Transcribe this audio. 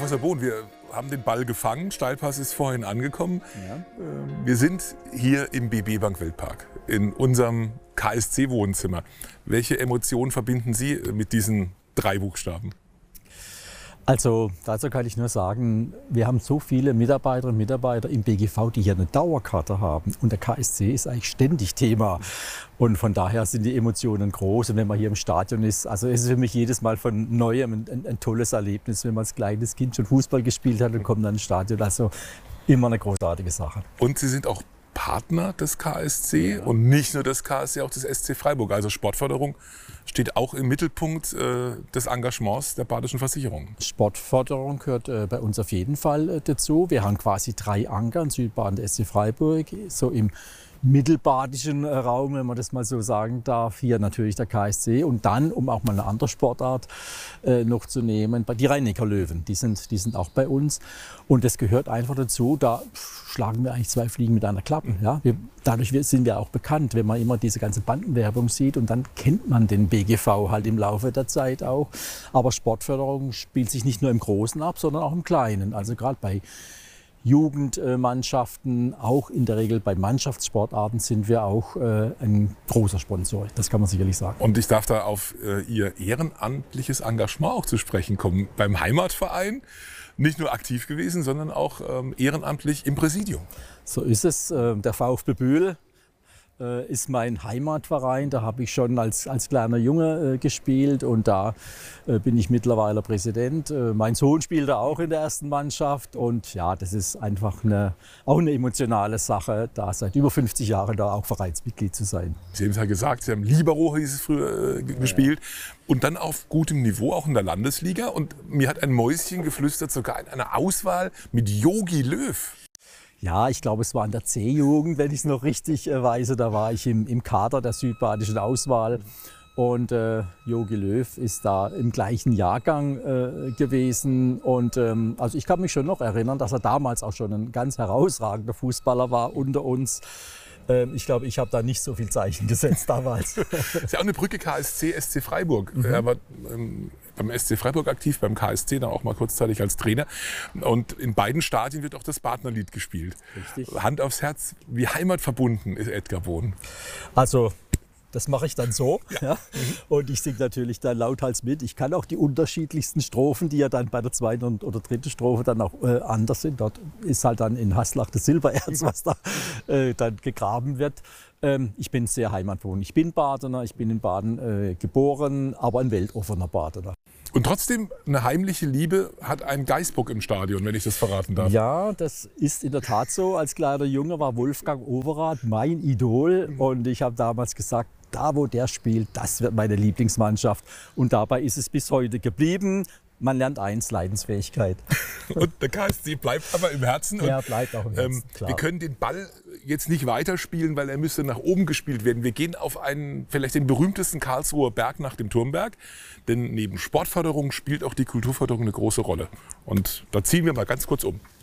Professor Bohn, wir haben den Ball gefangen. Steilpass ist vorhin angekommen. Ja. Wir sind hier im BB Bank Weltpark, in unserem KSC-Wohnzimmer. Welche Emotionen verbinden Sie mit diesen 3 Buchstaben? Also dazu kann ich nur sagen, wir haben so viele Mitarbeiterinnen und Mitarbeiter im BGV, die hier eine Dauerkarte haben. Und der KSC ist eigentlich ständig Thema. Und von daher sind die Emotionen groß. Und wenn man hier im Stadion ist, also es ist für mich jedes Mal von Neuem ein tolles Erlebnis, wenn man als kleines Kind schon Fußball gespielt hat und kommt dann ins Stadion. Also immer eine großartige Sache. Und Sie sind auch Partner des KSC und nicht nur des KSC, auch des SC Freiburg. Also Sportförderung steht auch im Mittelpunkt des Engagements der Badischen Versicherung. Sportförderung gehört bei uns auf jeden Fall dazu. Wir haben quasi 3 Anker in Südbaden, der SC Freiburg, so im mittelbadischen Raum, wenn man das mal so sagen darf. Hier natürlich der KSC und dann, um auch mal eine andere Sportart noch zu nehmen, die Rhein-Neckar-Löwen, die sind auch bei uns. Und das gehört einfach dazu, da schlagen wir eigentlich 2 Fliegen mit einer Klappe. Ja? Dadurch sind wir auch bekannt, wenn man immer diese ganze Bandenwerbung sieht und dann kennt man den BGV halt im Laufe der Zeit auch. Aber Sportförderung spielt sich nicht nur im Großen ab, sondern auch im Kleinen. Also gerade bei Jugendmannschaften, auch in der Regel bei Mannschaftssportarten sind wir auch ein großer Sponsor. Das kann man sicherlich sagen. Und ich darf da auf Ihr ehrenamtliches Engagement auch zu sprechen kommen. Beim Heimatverein nicht nur aktiv gewesen, sondern auch ehrenamtlich im Präsidium. So ist es. Der VfB Bühl ist mein Heimatverein. Da habe ich schon als kleiner Junge gespielt und da bin ich mittlerweile Präsident. Mein Sohn spielt da auch in der ersten Mannschaft und ja, das ist einfach auch eine emotionale Sache, da seit über 50 Jahren da auch Vereinsmitglied zu sein. Sie haben es ja gesagt, Sie haben Libero, hieß es früher, gespielt und dann auf gutem Niveau auch in der Landesliga und mir hat ein Mäuschen geflüstert, sogar in einer Auswahl mit Jogi Löw. Ja, ich glaube, es war in der C-Jugend, wenn ich es noch richtig weiß. Da war ich im Kader der südbadischen Auswahl. Und Jogi Löw ist da im gleichen Jahrgang gewesen. Und also ich kann mich schon noch erinnern, dass er damals auch schon ein ganz herausragender Fußballer war unter uns. Ich glaube, ich habe da nicht so viel Zeichen gesetzt damals. Das ist ja auch eine Brücke KSC, SC Freiburg. Er war beim SC Freiburg aktiv, beim KSC dann auch mal kurzzeitig als Trainer. Und in beiden Stadien wird auch das Partnerlied gespielt. Richtig. Hand aufs Herz, wie heimatverbunden ist Edgar Bohn? Also das mache ich dann so. Ja. Und ich singe natürlich dann lauthals mit. Ich kann auch die unterschiedlichsten Strophen, die ja dann bei der 2. oder 3. Strophe dann auch anders sind. Dort ist halt dann in Haslach das Silbererz, was da dann gegraben wird. Ich bin sehr heimatverbunden. Ich bin Badener, ich bin in Baden geboren, aber ein weltoffener Badener. Und trotzdem eine heimliche Liebe hat ein Geißbock im Stadion, wenn ich das verraten darf. Ja, das ist in der Tat so. Als kleiner Junge war Wolfgang Overath mein Idol. Und ich habe damals gesagt, da wo der spielt, das wird meine Lieblingsmannschaft. Und dabei ist es bis heute geblieben. Man lernt eins, Leidensfähigkeit. Und der KSC bleibt aber im Herzen. Er bleibt auch im Herzen, klar. Wir können den Ball jetzt nicht weiterspielen, weil er müsste nach oben gespielt werden. Wir gehen auf einen, vielleicht den berühmtesten Karlsruher Berg nach dem Turmberg. Denn neben Sportförderung spielt auch die Kulturförderung eine große Rolle. Und da ziehen wir mal ganz kurz um.